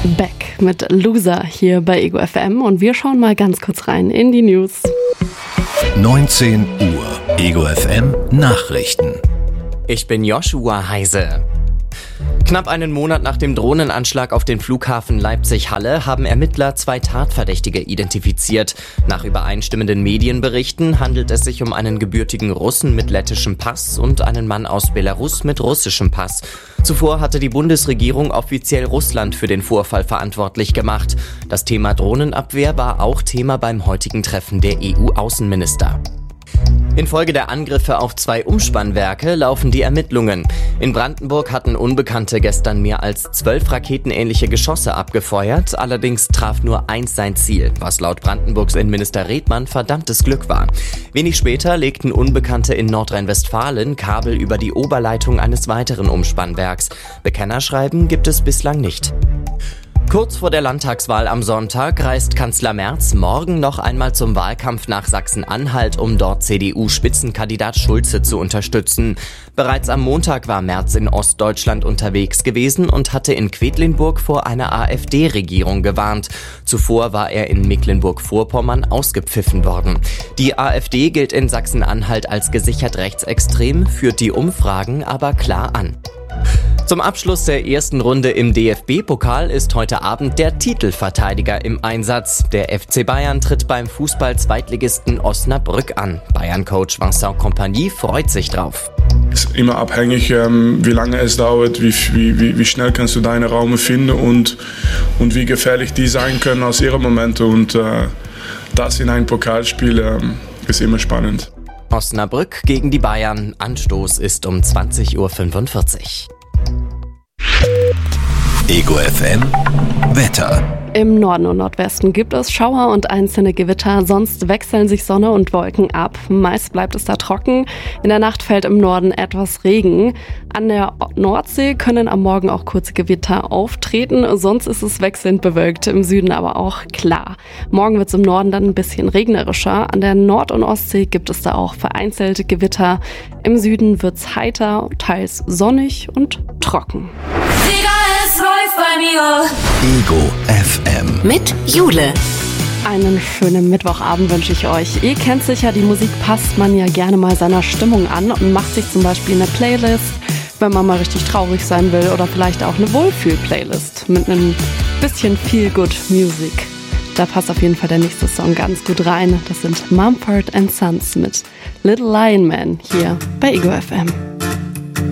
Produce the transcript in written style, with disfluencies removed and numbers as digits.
Beck mit Loser hier bei Ego FM und wir schauen mal ganz kurz rein in die News. 19 Uhr, Ego FM Nachrichten. Ich bin Joshua Heise. Knapp einen Monat nach dem Drohnenanschlag auf den Flughafen Leipzig-Halle haben Ermittler 2 Tatverdächtige identifiziert. Nach übereinstimmenden Medienberichten handelt es sich um einen gebürtigen Russen mit lettischem Pass und einen Mann aus Belarus mit russischem Pass. Zuvor hatte die Bundesregierung offiziell Russland für den Vorfall verantwortlich gemacht. Das Thema Drohnenabwehr war auch Thema beim heutigen Treffen der EU-Außenminister. Infolge der Angriffe auf 2 Umspannwerke laufen die Ermittlungen. In Brandenburg hatten Unbekannte gestern mehr als 12 raketenähnliche Geschosse abgefeuert, allerdings traf nur eins sein Ziel, was laut Brandenburgs Innenminister Redmann verdammtes Glück war. Wenig später legten Unbekannte in Nordrhein-Westfalen Kabel über die Oberleitung eines weiteren Umspannwerks. Bekennerschreiben gibt es bislang nicht. Kurz vor der Landtagswahl am Sonntag reist Kanzler Merz morgen noch einmal zum Wahlkampf nach Sachsen-Anhalt, um dort CDU-Spitzenkandidat Schulze zu unterstützen. Bereits am Montag war Merz in Ostdeutschland unterwegs gewesen und hatte in Quedlinburg vor einer AfD-Regierung gewarnt. Zuvor war er in Mecklenburg-Vorpommern ausgepfiffen worden. Die AfD gilt in Sachsen-Anhalt als gesichert rechtsextrem, führt die Umfragen aber klar an. Zum Abschluss der ersten Runde im DFB-Pokal ist heute Abend der Titelverteidiger im Einsatz. Der FC Bayern tritt beim Fußball-Zweitligisten Osnabrück an. Bayern-Coach Vincent Kompany freut sich drauf. Es ist immer abhängig, wie lange es dauert, wie schnell kannst du deine Räume finden und wie gefährlich die sein können aus ihren Momenten. Und das in einem Pokalspiel ist immer spannend. Osnabrück gegen die Bayern. Anstoß ist um 20:45 Uhr. Ego FM Wetter. Im Norden und Nordwesten gibt es Schauer und einzelne Gewitter, sonst wechseln sich Sonne und Wolken ab. Meist bleibt es da trocken. In der Nacht fällt im Norden etwas Regen. An der Nordsee können am Morgen auch kurze Gewitter auftreten, sonst ist es wechselnd bewölkt, im Süden aber auch klar. Morgen wird es im Norden dann ein bisschen regnerischer. An der Nord- und Ostsee gibt es da auch vereinzelte Gewitter. Im Süden wird es heiter, teils sonnig und trocken. Ego FM mit Jule. Einen schönen Mittwochabend wünsche ich euch. Ihr kennt sicher, die Musik passt man ja gerne mal seiner Stimmung an und macht sich zum Beispiel eine Playlist, wenn man mal richtig traurig sein will, oder vielleicht auch eine Wohlfühl-Playlist mit einem bisschen Feel-Good-Music. Da passt auf jeden Fall der nächste Song ganz gut rein. Das sind Mumford & Sons mit Little Lion Man hier bei Ego FM.